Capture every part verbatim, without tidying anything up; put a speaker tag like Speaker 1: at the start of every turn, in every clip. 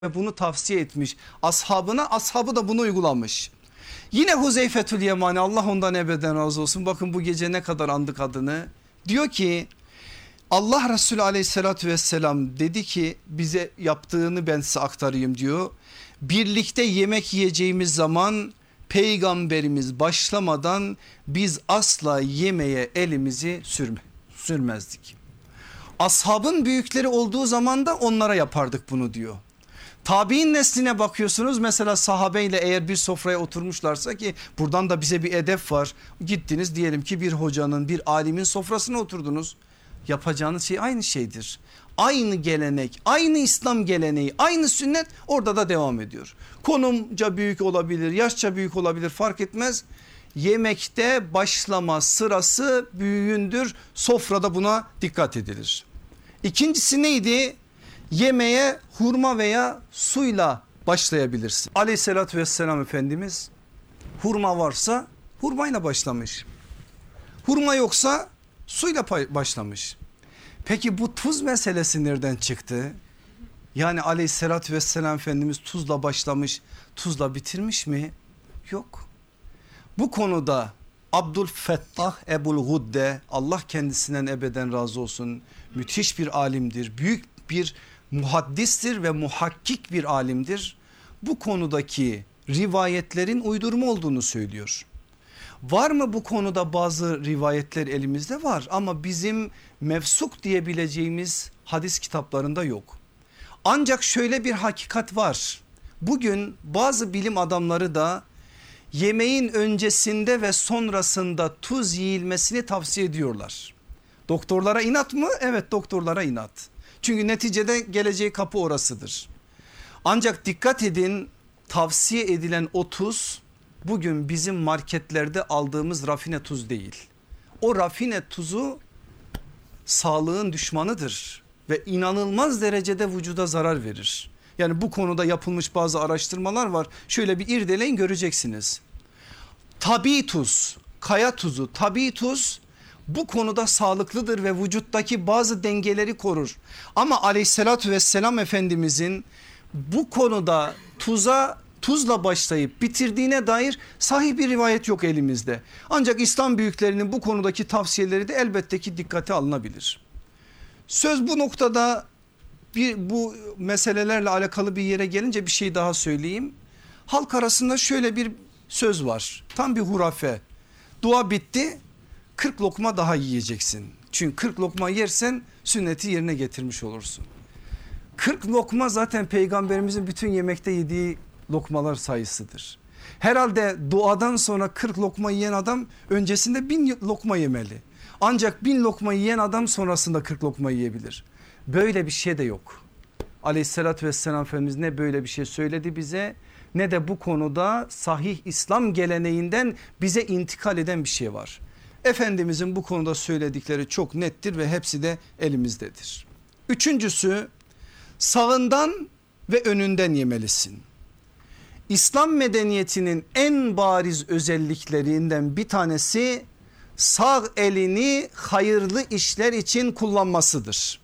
Speaker 1: ve bunu tavsiye etmiş ashabına, ashabı da bunu uygulamış. Yine Huzeyfetül Yemani, Allah ondan ebeden razı olsun, bakın bu gece ne kadar andık adını. Diyor ki Allah Resulü aleyhissalatü vesselam dedi ki bize yaptığını ben size aktarayım diyor. Birlikte yemek yiyeceğimiz zaman peygamberimiz başlamadan biz asla yemeğe elimizi sürme, sürmezdik. Ashabın büyükleri olduğu zaman da onlara yapardık bunu diyor. Tabi'in nesline bakıyorsunuz, mesela sahabeyle eğer bir sofraya oturmuşlarsa, ki buradan da bize bir edep var. Gittiniz diyelim ki bir hocanın, bir alimin sofrasına oturdunuz. Yapacağınız şey aynı şeydir. Aynı gelenek, aynı İslam geleneği, aynı sünnet orada da devam ediyor. Konumca büyük olabilir, yaşça büyük olabilir, fark etmez. Yemekte başlama sırası büyüğündür. Sofrada buna dikkat edilir. İkincisi neydi? Yemeğe hurma veya suyla başlayabilirsin. Aleyhissalatü vesselam Efendimiz hurma varsa hurmayla başlamış. Hurma yoksa suyla başlamış. Peki bu tuz meselesi nereden çıktı? Yani aleyhissalatü vesselam Efendimiz tuzla başlamış, tuzla bitirmiş mi? Yok. Bu konuda Abdülfettah Ebul Gudde, Allah kendisinden ebeden razı olsun, müthiş bir alimdir. Büyük bir muhaddistir ve muhakkik bir alimdir. Bu konudaki rivayetlerin uydurma olduğunu söylüyor. Var mı bu konuda bazı rivayetler? Elimizde var ama bizim mevsuk diyebileceğimiz hadis kitaplarında yok. Ancak şöyle bir hakikat var. Bugün bazı bilim adamları da yemeğin öncesinde ve sonrasında tuz yiyilmesini tavsiye ediyorlar. Doktorlara inat mı? Evet, doktorlara inat. Çünkü neticede geleceği kapı orasıdır. Ancak dikkat edin, tavsiye edilen o tuz bugün bizim marketlerde aldığımız rafine tuz değil. O rafine tuzu sağlığın düşmanıdır ve inanılmaz derecede vücuda zarar verir. Yani bu konuda yapılmış bazı araştırmalar var. Şöyle bir irdeleyin, göreceksiniz. Tabii tuz, kaya tuzu, tabii tuz bu konuda sağlıklıdır ve vücuttaki bazı dengeleri korur. Ama aleyhissalatü vesselam Efendimizin bu konuda tuza tuzla başlayıp bitirdiğine dair sahih bir rivayet yok elimizde. Ancak İslam büyüklerinin bu konudaki tavsiyeleri de elbette ki dikkate alınabilir. Söz bu noktada bir, bu meselelerle alakalı bir yere gelince bir şey daha söyleyeyim. Halk arasında şöyle bir söz var, tam bir hurafe. Dua bitti, kırk lokma daha yiyeceksin. Çünkü kırk lokma yersen sünneti yerine getirmiş olursun. kırk lokma zaten peygamberimizin bütün yemekte yediği lokmalar sayısıdır. Herhalde duadan sonra kırk lokma yiyen adam öncesinde bin lokma yemeli. Ancak bin lokma yiyen adam sonrasında kırk lokma yiyebilir. Böyle bir şey de yok. Aleyhissalatü vesselam Efendimiz ne böyle bir şey söyledi bize, ne de bu konuda sahih İslam geleneğinden bize intikal eden bir şey var. Efendimizin bu konuda söyledikleri çok nettir ve hepsi de elimizdedir. Üçüncüsü, sağından ve önünden yemelisin. İslam medeniyetinin en bariz özelliklerinden bir tanesi sağ elini hayırlı işler için kullanmasıdır.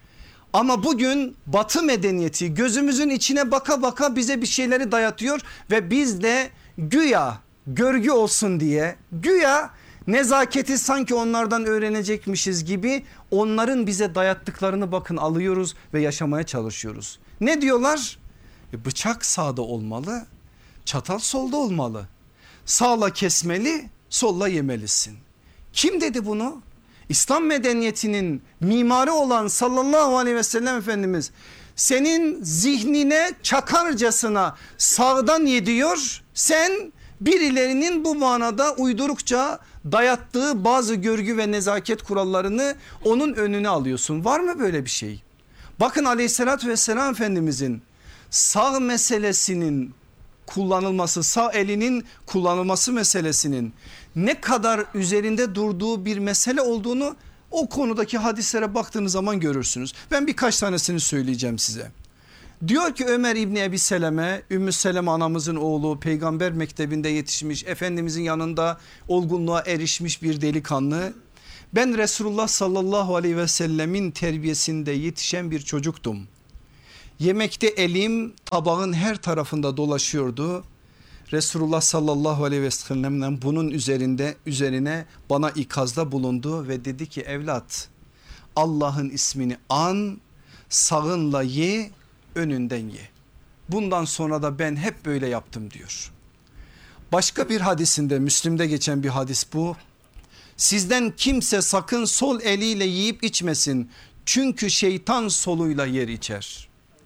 Speaker 1: Ama bugün Batı medeniyeti gözümüzün içine baka baka bize bir şeyleri dayatıyor ve biz de güya görgü olsun diye, güya nezaketi sanki onlardan öğrenecekmişiz gibi onların bize dayattıklarını bakın alıyoruz ve yaşamaya çalışıyoruz. Ne diyorlar? E, bıçak sağda olmalı, çatal solda olmalı. Sağla kesmeli, solla yemelisin. Kim dedi bunu? İslam medeniyetinin mimarı olan sallallahu aleyhi ve sellem Efendimiz senin zihnine çakarcasına sağdan ye diyor. Sen birilerinin bu manada uydurukça dayattığı bazı görgü ve nezaket kurallarını onun önüne alıyorsun. Var mı böyle bir şey? Bakın aleyhissalatü vesselam Efendimizin sağ meselesinin kullanılması, sağ elinin kullanılması meselesinin ne kadar üzerinde durduğu bir mesele olduğunu o konudaki hadislere baktığınız zaman görürsünüz. Ben birkaç tanesini söyleyeceğim size. Diyor ki Ömer İbni Ebi Seleme, Ümmü Seleme anamızın oğlu, peygamber mektebinde yetişmiş, Efendimizin yanında olgunluğa erişmiş bir delikanlı. Ben Resulullah sallallahu aleyhi ve sellemin terbiyesinde yetişen bir çocuktum. Yemekte elim tabağın her tarafında dolaşıyordu. Resulullah sallallahu aleyhi ve sellem'den bunun üzerinde üzerine bana ikazda bulundu ve dedi ki evlat, Allah'ın ismini an, sağınla ye, önünden ye. Bundan sonra da ben hep böyle yaptım diyor. Başka bir hadisinde, Müslim'de geçen bir hadis bu. Sizden kimse sakın sol eliyle yiyip içmesin. Çünkü şeytan soluyla yer içer.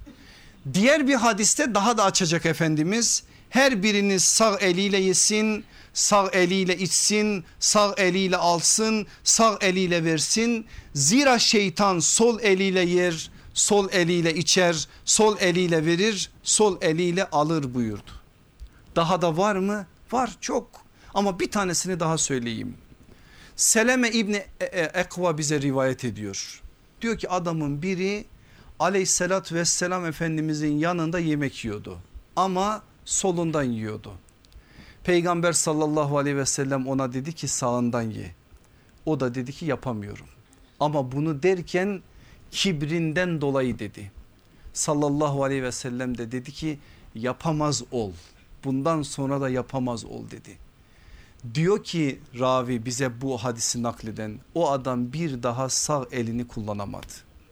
Speaker 1: Diğer bir hadiste daha da açacak Efendimiz. Her biriniz sağ eliyle yesin, sağ eliyle içsin, sağ eliyle alsın, sağ eliyle versin. Zira şeytan sol eliyle yer, sol eliyle içer, sol eliyle verir, sol eliyle alır buyurdu. Daha da var mı? Var, çok, ama bir tanesini daha söyleyeyim. Seleme İbni Ekva bize rivayet ediyor. Diyor ki adamın biri aleyhissalatü vesselam Efendimizin yanında yemek yiyordu ama solundan yiyordu. Peygamber sallallahu aleyhi ve sellem ona dedi ki sağından ye. O da dedi ki yapamıyorum. Ama bunu derken kibrinden dolayı dedi. Sallallahu aleyhi ve sellem de dedi ki yapamaz ol. Bundan sonra da yapamaz ol dedi. Diyor ki ravi bize bu hadisi nakleden, o adam bir daha sağ elini kullanamadı.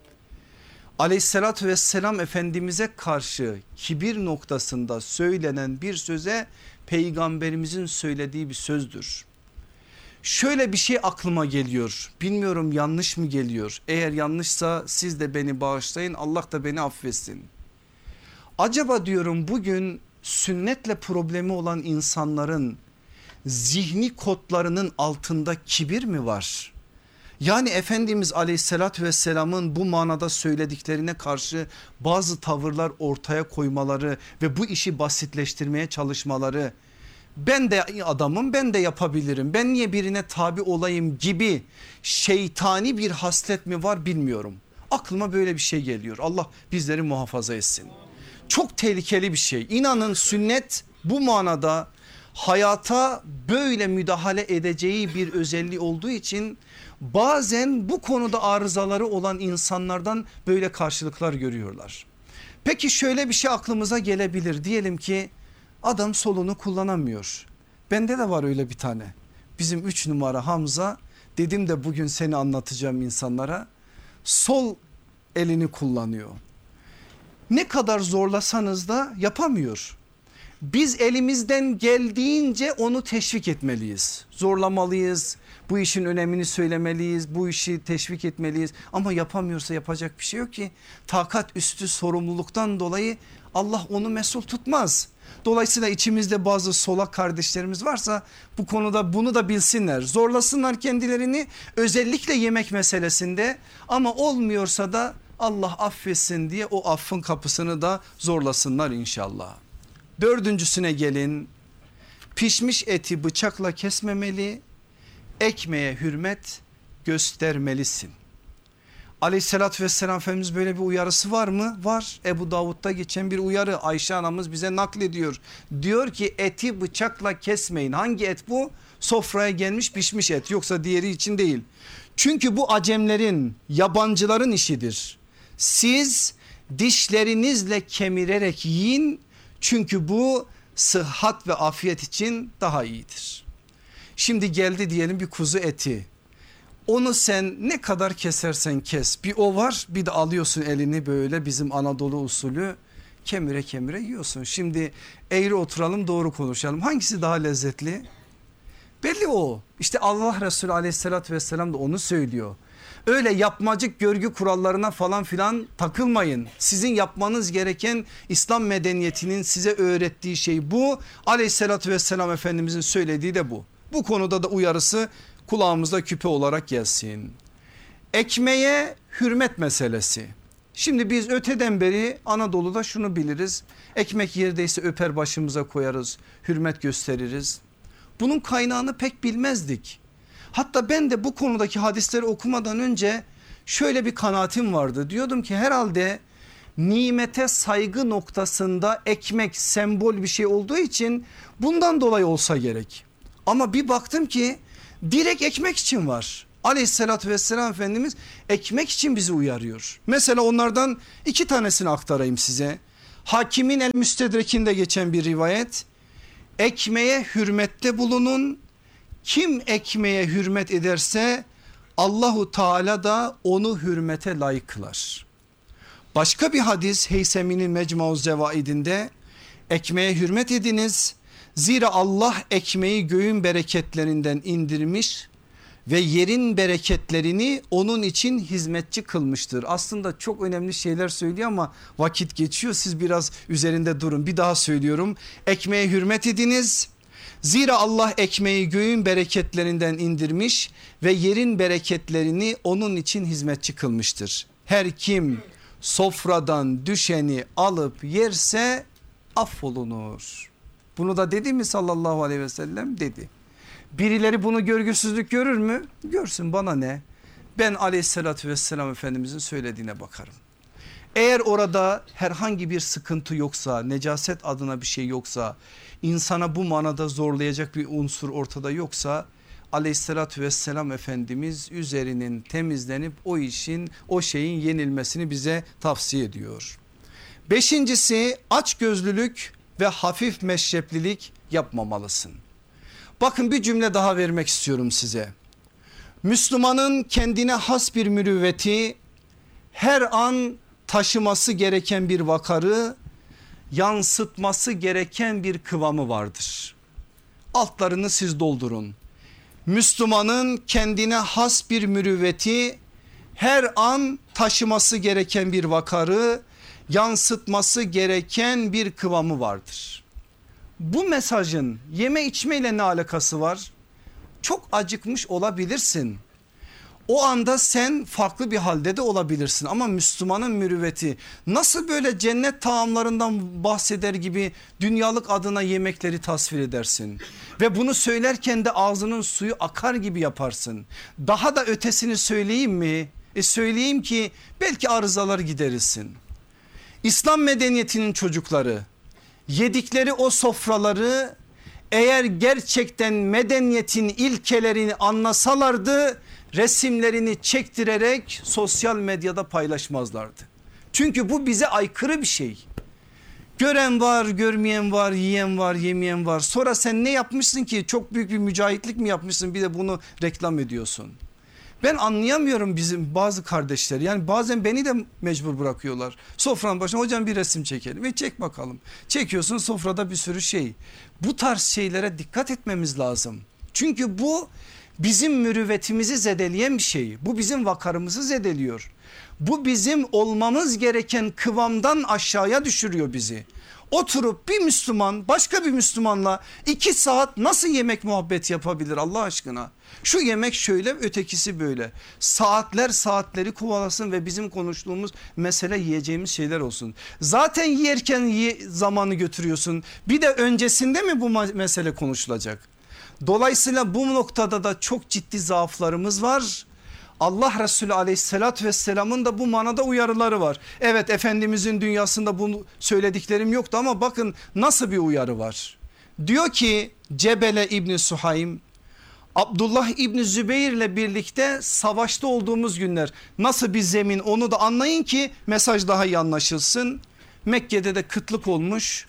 Speaker 1: Aleyhissalatü vesselam Efendimiz'e karşı kibir noktasında söylenen bir söze peygamberimizin söylediği bir sözdür. Şöyle bir şey aklıma geliyor, bilmiyorum yanlış mı geliyor, eğer yanlışsa siz de beni bağışlayın, Allah da beni affetsin. Acaba diyorum bugün sünnetle problemi olan insanların zihni kodlarının altında kibir mi var? Yani Efendimiz aleyhissalatü vesselamın bu manada söylediklerine karşı bazı tavırlar ortaya koymaları ve bu işi basitleştirmeye çalışmaları, ben de adamım, ben de yapabilirim, ben niye birine tabi olayım gibi şeytani bir haslet mi var bilmiyorum. Aklıma böyle bir şey geliyor, Allah bizleri muhafaza etsin. Çok tehlikeli bir şey. İnanın sünnet bu manada hayata böyle müdahale edeceği bir özelliği olduğu için bazen bu konuda arızaları olan insanlardan böyle karşılıklar görüyorlar. Peki şöyle bir şey aklımıza gelebilir, diyelim ki adam solunu kullanamıyor. Bende de var öyle bir tane. Bizim üç numara Hamza, dedim de bugün seni anlatacağım insanlara, sol elini kullanıyor. Ne kadar zorlasanız da yapamıyor. Biz elimizden geldiğince onu teşvik etmeliyiz, zorlamalıyız, bu işin önemini söylemeliyiz, bu işi teşvik etmeliyiz, ama yapamıyorsa yapacak bir şey yok ki. Takat üstü sorumluluktan dolayı Allah onu mesul tutmaz. Dolayısıyla içimizde bazı solak kardeşlerimiz varsa bu konuda bunu da bilsinler, zorlasınlar kendilerini, özellikle yemek meselesinde, ama olmuyorsa da Allah affetsin diye o affın kapısını da zorlasınlar inşallah. Dördüncüsüne gelin, pişmiş eti bıçakla kesmemeli, ekmeğe hürmet göstermelisin. Aleyhissalatü vesselam Efendimiz böyle bir uyarısı var mı? Var. Ebu Davud'da geçen bir uyarı, Ayşe anamız bize naklediyor. Diyor ki eti bıçakla kesmeyin. Hangi et bu? Sofraya gelmiş pişmiş et, yoksa diğeri için değil. Çünkü bu acemlerin, yabancıların işidir. Siz dişlerinizle kemirerek yiyin, çünkü bu sıhhat ve afiyet için daha iyidir. Şimdi geldi diyelim bir kuzu eti. Onu sen ne kadar kesersen kes, bir o var, bir de alıyorsun elini böyle bizim Anadolu usulü kemire kemire yiyorsun. Şimdi eğri oturalım, doğru konuşalım. Hangisi daha lezzetli? Belli o. İşte Allah Resulü aleyhissalatü vesselam da onu söylüyor. Öyle yapmacık görgü kurallarına falan filan takılmayın. Sizin yapmanız gereken, İslam medeniyetinin size öğrettiği şey bu. Aleyhissalatü vesselam Efendimizin söylediği de bu. Bu konuda da uyarısı kulağımızda küpe olarak gelsin. Ekmeğe hürmet meselesi. Şimdi biz öteden beri Anadolu'da şunu biliriz. Ekmek yerdeyse öper başımıza koyarız, hürmet gösteririz. Bunun kaynağını pek bilmezdik. Hatta ben de bu konudaki hadisleri okumadan önce şöyle bir kanaatim vardı. Diyordum ki herhalde nimete saygı noktasında ekmek sembol bir şey olduğu için bundan dolayı olsa gerek. Ama bir baktım ki direkt ekmek için var. Aleyhissalatü vesselam Efendimiz ekmek için bizi uyarıyor. Mesela onlardan iki tanesini aktarayım size. Hakimin el Müstedrek'inde geçen bir rivayet. Ekmeğe hürmette bulunun. Kim ekmeğe hürmet ederse Allahu Teala da onu hürmete layık kılar. Başka bir hadis Heysemi'nin Mecmu'z Zevaidinde, ekmeğe hürmet ediniz. Zira Allah ekmeği göğün bereketlerinden indirmiş ve yerin bereketlerini onun için hizmetçi kılmıştır. Aslında çok önemli şeyler söylüyor ama vakit geçiyor, siz biraz üzerinde durun. Bir daha söylüyorum, ekmeğe hürmet ediniz. Zira Allah ekmeği göğün bereketlerinden indirmiş ve yerin bereketlerini onun için hizmetçi kılmıştır. Her kim sofradan düşeni alıp yerse affolunur. Bunu da dedi mi sallallahu aleyhi ve sellem? Dedi. Birileri bunu görgüsüzlük görür mü? Görsün, bana ne? Ben aleyhissalatü vesselam Efendimizin söylediğine bakarım. Eğer orada herhangi bir sıkıntı yoksa, necaset adına bir şey yoksa, insana bu manada zorlayacak bir unsur ortada yoksa, aleyhissalatü vesselam Efendimiz üzerinin temizlenip o işin, o şeyin yenilmesini bize tavsiye ediyor. Beşincisi, açgözlülük ve hafif meşreplilik yapmamalısın. Bakın bir cümle daha vermek istiyorum size. Müslümanın kendine has bir mürüvveti, her an taşıması gereken bir vakarı, yansıtması gereken bir kıvamı vardır. Altlarını siz doldurun. Müslümanın kendine has bir mürüvveti, her an taşıması gereken bir vakarı, yansıtması gereken bir kıvamı vardır. Bu mesajın yeme içmeyle ne alakası var? Çok acıkmış olabilirsin. O anda sen farklı bir halde de olabilirsin ama Müslümanın mürüvveti nasıl böyle cennet taamlarından bahseder gibi dünyalık adına yemekleri tasvir edersin? Ve bunu söylerken de ağzının suyu akar gibi yaparsın. Daha da ötesini söyleyeyim mi? E söyleyeyim ki belki arızalar giderirsin. İslam medeniyetinin çocukları yedikleri o sofraları eğer gerçekten medeniyetin ilkelerini anlasalardı resimlerini çektirerek sosyal medyada paylaşmazlardı. Çünkü bu bize aykırı bir şey. Gören var, görmeyen var, yiyen var, yemeyen var. Sonra sen ne yapmışsın ki? Çok büyük bir mücahitlik mi yapmışsın, bir de bunu reklam ediyorsun? Ben anlayamıyorum bizim bazı kardeşler, yani bazen beni de mecbur bırakıyorlar. Sofranın başına hocam bir resim çekelim ve çek bakalım. Çekiyorsun, sofrada bir sürü şey. Bu tarz şeylere dikkat etmemiz lazım. Çünkü bu bizim mürüvvetimizi zedeleyen bir şey. Bu bizim vakarımızı zedeliyor. Bu bizim olmamız gereken kıvamdan aşağıya düşürüyor bizi. Oturup bir Müslüman başka bir Müslümanla iki saat nasıl yemek muhabbet yapabilir Allah aşkına? Şu yemek şöyle, ötekisi böyle. Saatler saatleri kovalasın ve bizim konuştuğumuz mesele yiyeceğimiz şeyler olsun. Zaten yerken ye, zamanı götürüyorsun. Bir de öncesinde mi bu mesele konuşulacak? Dolayısıyla bu noktada da çok ciddi zaaflarımız var. Allah Resulü aleyhissalatü vesselamın da bu manada uyarıları var. Evet, Efendimizin dünyasında bunu söylediklerim yoktu ama bakın nasıl bir uyarı var. Diyor ki Cebele İbni Suhaym, Abdullah İbni Zübeyir ile birlikte savaşta olduğumuz günler, nasıl bir zemin onu da anlayın ki mesaj daha iyi anlaşılsın. Mekke'de de kıtlık olmuş,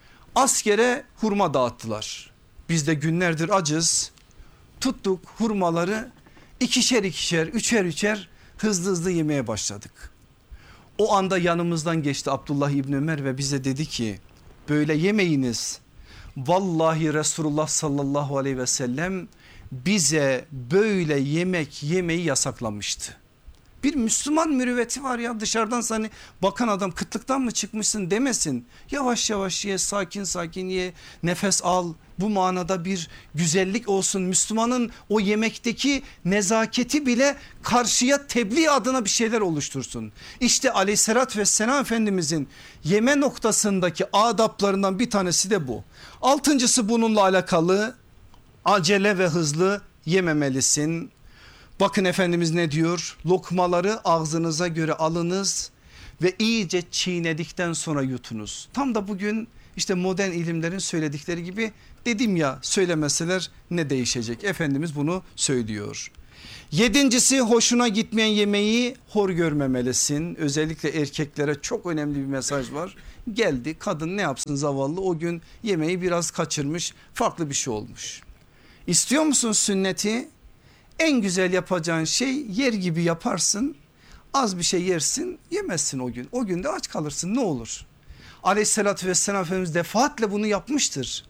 Speaker 1: askere hurma dağıttılar. Biz de günlerdir acız, tuttuk hurmaları ikişer ikişer üçer üçer hızlı hızlı yemeye başladık. O anda yanımızdan geçti Abdullah İbni Ömer ve bize dedi ki böyle yemeyiniz. Vallahi Resulullah sallallahu aleyhi ve sellem bize böyle yemek yemeyi yasaklamıştı. Bir Müslüman mürüvveti var ya, dışarıdan sana bakan adam kıtlıktan mı çıkmışsın demesin. Yavaş yavaş ye, sakin sakin ye, nefes al. Bu manada bir güzellik olsun. Müslümanın o yemekteki nezaketi bile karşıya tebliğ adına bir şeyler oluştursun. İşte aleyhissalatü vesselam Efendimizin yeme noktasındaki adaplarından bir tanesi de bu. Altıncısı bununla alakalı, acele ve hızlı yememelisin. Bakın Efendimiz ne diyor? Lokmaları ağzınıza göre alınız ve iyice çiğnedikten sonra yutunuz. Tam da bugün işte modern ilimlerin söyledikleri gibi, dedim ya, söylemeseler ne değişecek? Efendimiz bunu söylüyor. Yedincisi, hoşuna gitmeyen yemeği hor görmemelisin. Özellikle erkeklere çok önemli bir mesaj var. Geldi, kadın ne yapsın zavallı, o gün yemeği biraz kaçırmış, farklı bir şey olmuş. İstiyor musun sünneti? En güzel yapacağın şey, yer gibi yaparsın. Az bir şey yersin, yemezsin o gün. O gün de aç kalırsın, ne olur. Aleyhissalatü vesselam Efendimiz defaatle bunu yapmıştır.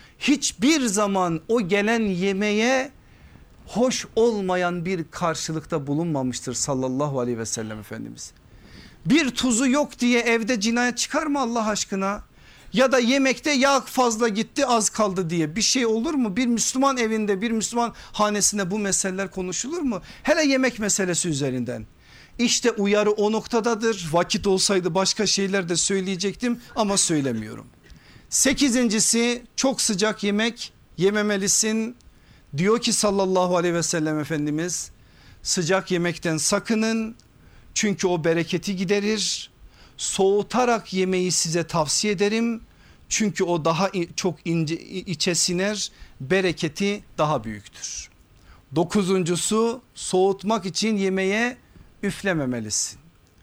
Speaker 1: Hiçbir zaman o gelen yemeğe hoş olmayan bir karşılıkta bulunmamıştır sallallahu aleyhi ve sellem Efendimiz. Bir tuzu yok diye evde cinayet çıkar mı Allah aşkına? Ya da yemekte yağ fazla gitti, az kaldı diye bir şey olur mu? Bir Müslüman evinde, bir Müslüman hanesinde bu meseleler konuşulur mu? Hele yemek meselesi üzerinden. İşte uyarı o noktadadır. Vakit olsaydı başka şeyler de söyleyecektim ama söylemiyorum. Sekizincisi, çok sıcak yemek yememelisin. Diyor ki sallallahu aleyhi ve sellem Efendimiz, sıcak yemekten sakının çünkü o bereketi giderir. Soğutarak yemeği size tavsiye ederim çünkü o daha çok ince, içe siner, bereketi daha büyüktür. Dokuzuncusu, soğutmak için yemeğe üflememelisin.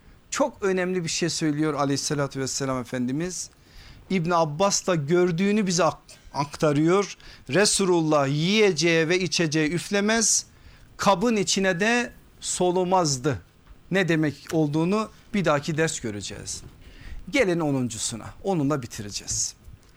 Speaker 1: Çok önemli bir şey söylüyor aleyhissalatü vesselam Efendimiz. İbn Abbas da gördüğünü bize aktarıyor. Resulullah yiyeceği ve içeceği üflemez, kabın içine de solumazdı. Ne demek olduğunu bir dahaki ders göreceğiz. Gelin onuncusuna, onunla bitireceğiz.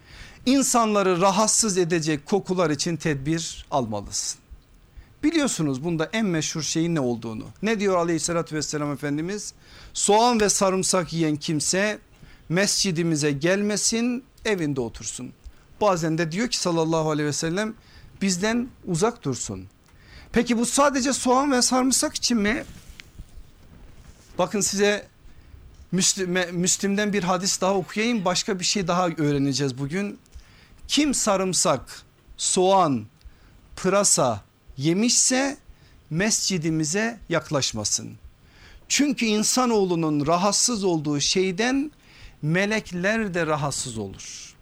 Speaker 1: İnsanları rahatsız edecek kokular için tedbir almalısın. Biliyorsunuz bunda en meşhur şeyin ne olduğunu. Ne diyor aleyhissalatü vesselam Efendimiz? Soğan ve sarımsak yiyen kimse mescidimize gelmesin, evinde otursun. Bazen de diyor ki sallallahu aleyhi ve sellem bizden uzak dursun. Peki bu sadece soğan ve sarımsak için mi? Bakın size Müslim, Müslim'den bir hadis daha okuyayım, başka bir şey daha öğreneceğiz bugün. Kim sarımsak, soğan, pırasa yemişse mescidimize yaklaşmasın. Çünkü insanoğlunun rahatsız olduğu şeyden melekler de rahatsız olur.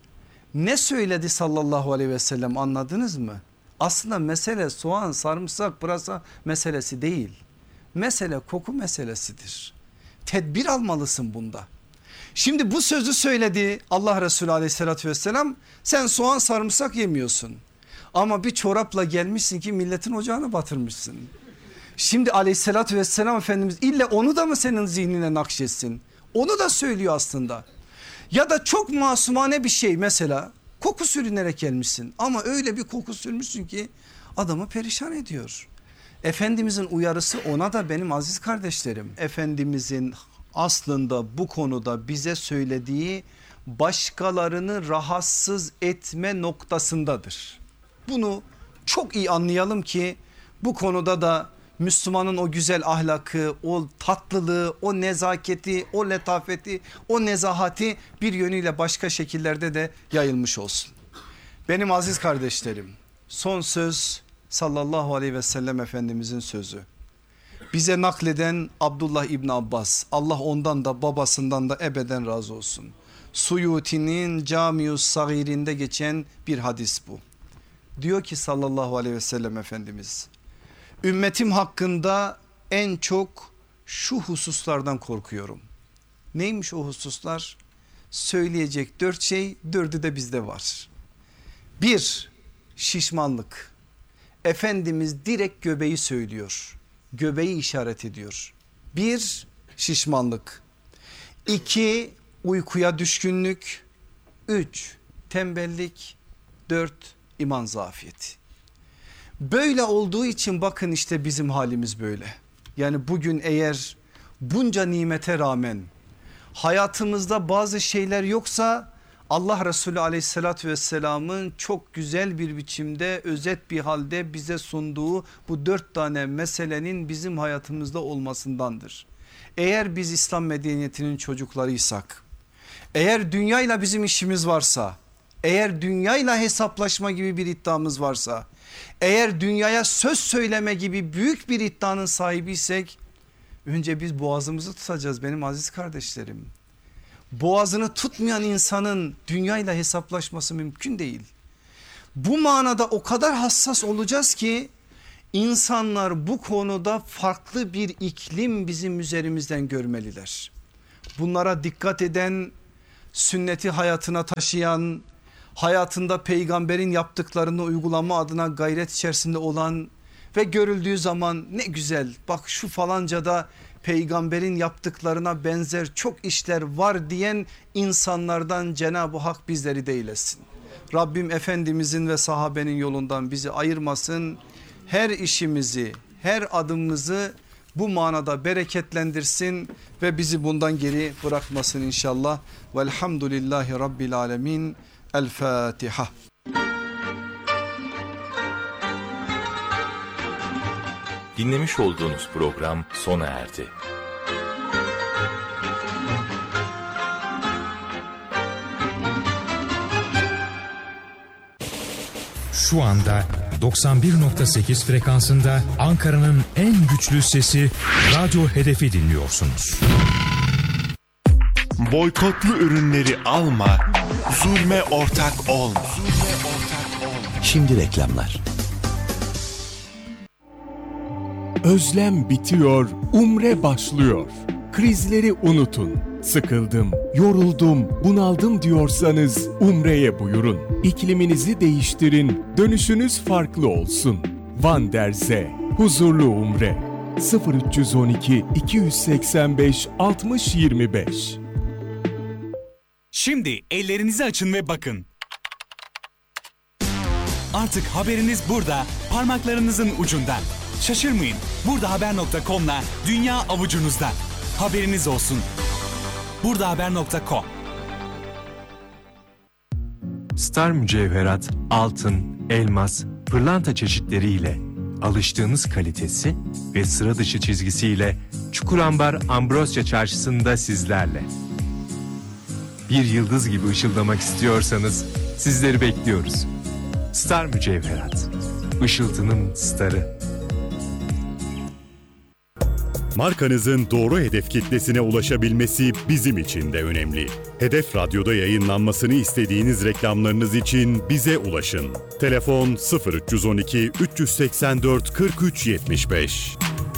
Speaker 1: Ne söyledi sallallahu aleyhi ve sellem, anladınız mı? Aslında mesele soğan, sarımsak, pırasa meselesi değil. Mesele koku meselesidir. Tedbir almalısın bunda. Şimdi bu sözü söyledi Allah Resulü aleyhissalatü vesselam, sen soğan sarımsak yemiyorsun. Ama bir çorapla gelmişsin ki milletin ocağına batırmışsın. Şimdi aleyhissalatü vesselam Efendimiz illa onu da mı senin zihnine nakşetsin? Onu da söylüyor aslında. Ya da çok masumane bir şey, mesela koku sürünerek gelmişsin ama öyle bir koku sürmüşsün ki adamı perişan ediyor. Efendimizin uyarısı ona da benim aziz kardeşlerim. Efendimizin aslında bu konuda bize söylediği başkalarını rahatsız etme noktasındadır. Bunu çok iyi anlayalım ki bu konuda da Müslümanın o güzel ahlakı, o tatlılığı, o nezaketi, o letafeti, o nezahati bir yönüyle başka şekillerde de yayılmış olsun. Benim aziz kardeşlerim, son söz sallallahu aleyhi ve sellem Efendimizin sözü. Bize nakleden Abdullah İbni Abbas, Allah ondan da babasından da ebeden razı olsun. Suyuti'nin Camius Sagir'inde geçen bir hadis bu. Diyor ki sallallahu aleyhi ve sellem Efendimiz, ümmetim hakkında en çok şu hususlardan korkuyorum. Neymiş o hususlar? Söyleyecek dört şey, dördü de bizde var. Bir, şişmanlık. Efendimiz direkt göbeği söylüyor. Göbeği işaret ediyor. Bir, şişmanlık. İki, uykuya düşkünlük. Üç, tembellik. Dört, iman zafiyeti. Böyle olduğu için bakın işte bizim halimiz böyle. Yani bugün eğer bunca nimete rağmen hayatımızda bazı şeyler yoksa Allah Resulü aleyhissalatü vesselamın çok güzel bir biçimde, özet bir halde bize sunduğu bu dört tane meselenin bizim hayatımızda olmasındandır. Eğer biz İslam medeniyetinin çocuklarıysak, eğer dünyayla bizim işimiz varsa, eğer dünyayla hesaplaşma gibi bir iddiamız varsa, eğer dünyaya söz söyleme gibi büyük bir iddianın sahibiysek, önce biz boğazımızı tutacağız benim aziz kardeşlerim. Boğazını tutmayan insanın dünyayla hesaplaşması mümkün değil. Bu manada o kadar hassas olacağız ki İnsanlar bu konuda farklı bir iklim bizim üzerimizden görmeliler. Bunlara dikkat eden, sünneti hayatına taşıyan, hayatında peygamberin yaptıklarını uygulama adına gayret içerisinde olan ve görüldüğü zaman ne güzel, bak şu falancada peygamberin yaptıklarına benzer çok işler var diyen insanlardan Cenab-ı Hak bizleri de eylesin. Rabbim Efendimizin ve sahabenin yolundan bizi ayırmasın. Her işimizi, her adımımızı bu manada bereketlendirsin ve bizi bundan geri bırakmasın inşallah. Velhamdülillahi Rabbil Alemin. El Fatiha.
Speaker 2: Dinlemiş olduğunuz program sona erdi.
Speaker 3: Şu anda doksan bir nokta sekiz frekansında Ankara'nın en güçlü sesi Radyo Hedef'i dinliyorsunuz.
Speaker 4: Boykotlu ürünleri alma, zulme ortak olma.
Speaker 5: Şimdi reklamlar.
Speaker 6: Özlem bitiyor, umre başlıyor. Krizleri unutun. Sıkıldım, yoruldum, bunaldım diyorsanız umreye buyurun. İkliminizi değiştirin, dönüşünüz farklı olsun. Van der Zee, huzurlu umre. sıfır üç on iki iki yüz seksen beş altmış yirmi beş.
Speaker 7: Şimdi ellerinizi açın ve bakın. Artık haberiniz burada, parmaklarınızın ucunda. Şaşırmayın, buradahaber nokta com'la dünya avucunuzda. Haberiniz olsun. buradahaber nokta com.
Speaker 8: Star mücevherat, altın, elmas, pırlanta çeşitleriyle alıştığınız kalitesi ve sıra dışı çizgisiyle Çukurambar Ambrosya Çarşısı'nda sizlerle. Bir yıldız gibi ışıldamak istiyorsanız sizleri bekliyoruz. Star mücevherat, ışıltının starı.
Speaker 9: Markanızın doğru hedef kitlesine ulaşabilmesi bizim için de önemli. Hedef Radyo'da yayınlanmasını istediğiniz reklamlarınız için bize ulaşın. Telefon sıfır üç on iki üç seksen dört kırk üç yetmiş beş.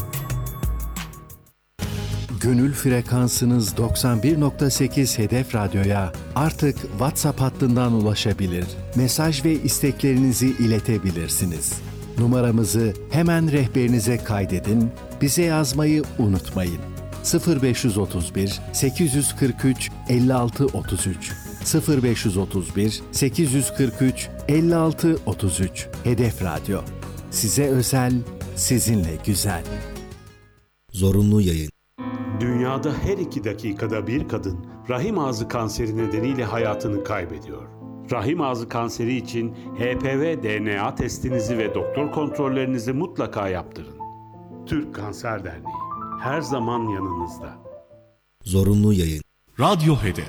Speaker 5: Gönül frekansınız doksan bir nokta sekiz Hedef Radyo'ya artık WhatsApp hattından ulaşabilir, mesaj ve isteklerinizi iletebilirsiniz. Numaramızı hemen rehberinize kaydedin, bize yazmayı unutmayın. sıfır beş otuz bir sekiz kırk üç elli altı otuz üç sıfır beş otuz bir sekiz kırk üç elli altı otuz üç Hedef Radyo. Size özel, sizinle güzel.
Speaker 10: Zorunlu yayın.
Speaker 11: Dünyada her iki dakikada bir kadın rahim ağzı kanseri nedeniyle hayatını kaybediyor. Rahim ağzı kanseri için H P V D N A testinizi ve doktor kontrollerinizi mutlaka yaptırın. Türk Kanser Derneği her zaman yanınızda.
Speaker 10: Zorunlu yayın.
Speaker 9: Radyo Hedef.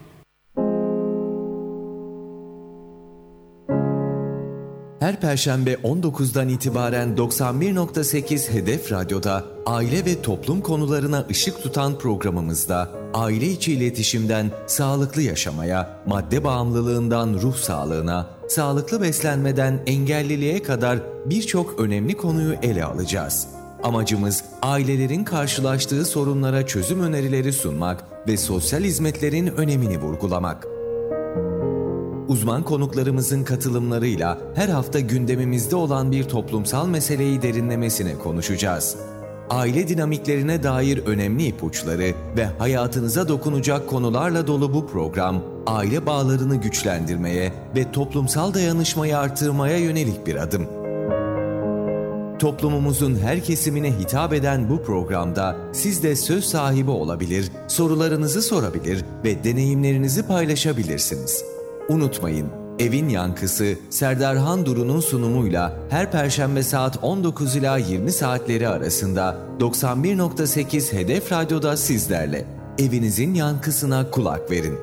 Speaker 12: Her Perşembe on dokuzdan itibaren doksan bir nokta sekiz Hedef Radyo'da aile ve toplum konularına ışık tutan programımızda aile içi iletişimden sağlıklı yaşamaya, madde bağımlılığından ruh sağlığına, sağlıklı beslenmeden engelliliğe kadar birçok önemli konuyu ele alacağız. Amacımız ailelerin karşılaştığı sorunlara çözüm önerileri sunmak ve sosyal hizmetlerin önemini vurgulamak. Uzman konuklarımızın katılımlarıyla her hafta gündemimizde olan bir toplumsal meseleyi derinlemesine konuşacağız. Aile dinamiklerine dair önemli ipuçları ve hayatınıza dokunacak konularla dolu bu program, aile bağlarını güçlendirmeye ve toplumsal dayanışmayı artırmaya yönelik bir adım. Toplumumuzun her kesimine hitap eden bu programda siz de söz sahibi olabilir, sorularınızı sorabilir ve deneyimlerinizi paylaşabilirsiniz. Unutmayın, Evin Yankısı Serdar Handuru'nun sunumuyla her Perşembe saat on dokuz ila yirmi saatleri arasında doksan bir nokta sekiz Hedef Radyo'da sizlerle. Evinizin yankısına kulak verin.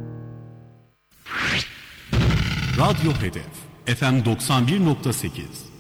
Speaker 9: Radyo Hedef F M doksan bir nokta sekiz.